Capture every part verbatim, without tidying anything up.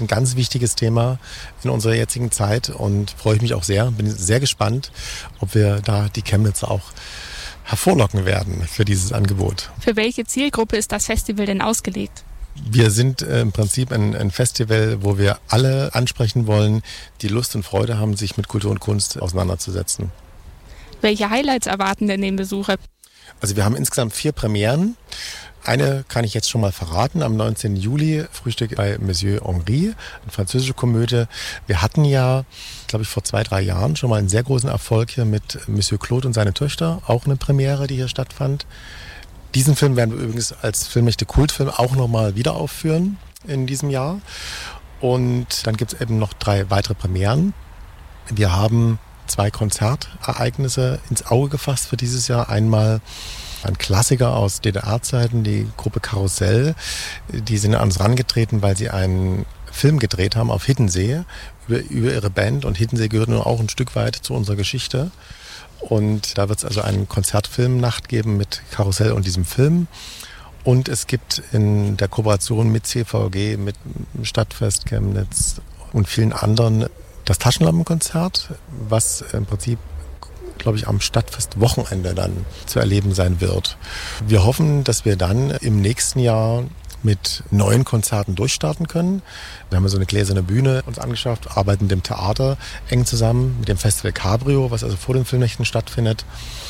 ein ganz wichtiges Thema in unserer jetzigen Zeit und freue ich mich auch sehr. Bin sehr gespannt, ob wir da die Chemnitzer auch hervorlocken werden für dieses Angebot. Für welche Zielgruppe ist das Festival denn ausgelegt? Wir sind äh, im Prinzip ein, ein Festival, wo wir alle ansprechen wollen, die Lust und Freude haben, sich mit Kultur und Kunst auseinanderzusetzen. Welche Highlights erwarten denn den Besucher? Also wir haben insgesamt vier Premieren. Eine kann ich jetzt schon mal verraten. Am neunzehnten Juli Frühstück bei Monsieur Henri, eine französische Komödie. Wir hatten ja, glaube ich, vor zwei, drei Jahren schon mal einen sehr großen Erfolg hier mit Monsieur Claude und seine Töchter. Auch eine Premiere, die hier stattfand. Diesen Film werden wir übrigens als Filmnächte Kultfilm auch nochmal wieder aufführen in diesem Jahr. Und dann gibt es eben noch drei weitere Premieren. Wir haben zwei Konzertereignisse ins Auge gefasst für dieses Jahr. Einmal ein Klassiker aus D D R-Zeiten, die Gruppe Karussell. Die sind an uns herangetreten, weil sie einen Film gedreht haben auf Hiddensee über, über ihre Band. Und Hiddensee gehört nun auch ein Stück weit zu unserer Geschichte. Und da wird es also eine Konzertfilmnacht geben mit Karussell und diesem Film. Und es gibt in der Kooperation mit C V G, mit Stadtfest Chemnitz und vielen anderen das Taschenlampenkonzert, was im Prinzip, glaube ich, am Stadtfest-Wochenende dann zu erleben sein wird. Wir hoffen, dass wir dann im nächsten Jahr mit neuen Konzerten durchstarten können. Wir haben so eine gläserne Bühne uns angeschafft, arbeiten mit dem Theater eng zusammen, mit dem Festival Cabrio, was also vor den Filmnächten stattfindet.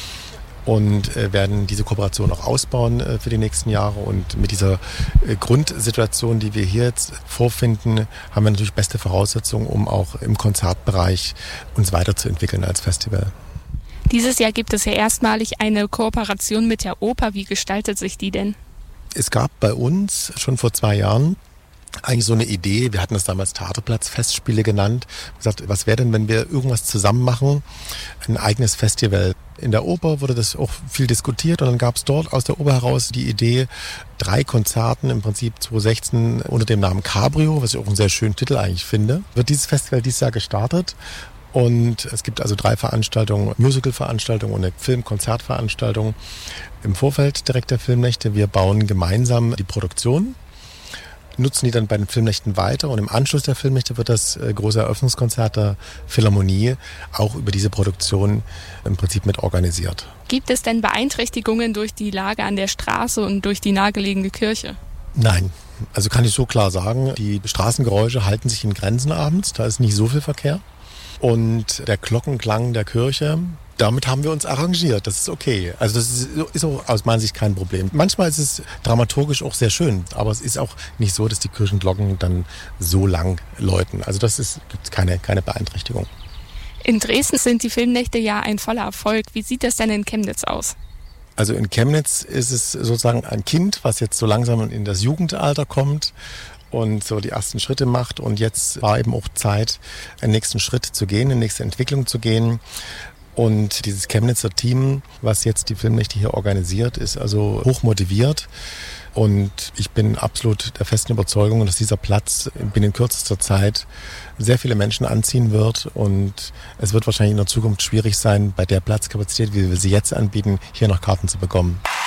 Und äh, werden diese Kooperation auch ausbauen äh, für die nächsten Jahre. Und mit dieser äh, Grundsituation, die wir hier jetzt vorfinden, haben wir natürlich beste Voraussetzungen, um auch im Konzertbereich uns weiterzuentwickeln als Festival. Dieses Jahr gibt es ja erstmalig eine Kooperation mit der Oper. Wie gestaltet sich die denn? Es gab bei uns schon vor zwei Jahren eigentlich so eine Idee, wir hatten das damals Theaterplatz-Festspiele genannt, gesagt, was wäre denn, wenn wir irgendwas zusammen machen, ein eigenes Festival. In der Oper wurde das auch viel diskutiert und dann gab es dort aus der Oper heraus die Idee, drei Konzerten im Prinzip zwanzig sechzehn unter dem Namen Cabrio, was ich auch einen sehr schönen Titel eigentlich finde, wird dieses Festival dieses Jahr gestartet. Und es gibt also drei Veranstaltungen, Musical-Veranstaltungen und eine Film-Konzertveranstaltung im Vorfeld direkt der Filmnächte. Wir bauen gemeinsam die Produktion, nutzen die dann bei den Filmnächten weiter und im Anschluss der Filmnächte wird das große Eröffnungskonzert der Philharmonie auch über diese Produktion im Prinzip mit organisiert. Gibt es denn Beeinträchtigungen durch die Lage an der Straße und durch die nahegelegene Kirche? Nein, also kann ich so klar sagen, die Straßengeräusche halten sich in Grenzen abends, da ist nicht so viel Verkehr. Und der Glockenklang der Kirche, damit haben wir uns arrangiert. Das ist okay. Also das ist, ist auch aus meiner Sicht kein Problem. Manchmal ist es dramaturgisch auch sehr schön, aber es ist auch nicht so, dass die Kirchenglocken dann so lang läuten. Also das ist, gibt keine, keine Beeinträchtigung. In Dresden sind die Filmnächte ja ein voller Erfolg. Wie sieht das denn in Chemnitz aus? Also in Chemnitz ist es sozusagen ein Kind, was jetzt so langsam in das Jugendalter kommt und so die ersten Schritte macht. Und jetzt war eben auch Zeit, einen nächsten Schritt zu gehen, eine nächste Entwicklung zu gehen. Und dieses Chemnitzer Team, was jetzt die Filmnächte hier organisiert, ist also hoch motiviert. Und ich bin absolut der festen Überzeugung, dass dieser Platz binnen kürzester Zeit sehr viele Menschen anziehen wird. Und es wird wahrscheinlich in der Zukunft schwierig sein, bei der Platzkapazität, wie wir sie jetzt anbieten, hier noch Karten zu bekommen.